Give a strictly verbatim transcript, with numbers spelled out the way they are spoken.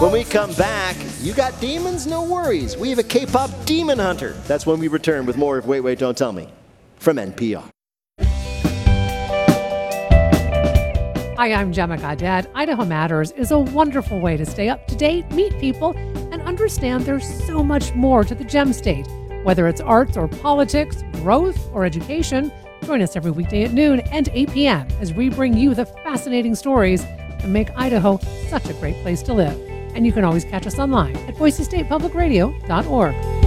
When we come back, you got demons? No worries. We have a K-pop demon hunter. That's when we return with more of Wait, Wait, Don't Tell Me from N P R. Hi, I'm Gemma Goddard. Idaho Matters is a wonderful way to stay up to date, meet people, and understand there's so much more to the Gem State. Whether it's arts or politics, growth or education, join us every weekday at noon and eight p.m. as we bring you the fascinating stories that make Idaho such a great place to live. And you can always catch us online at boise state public radio dot org.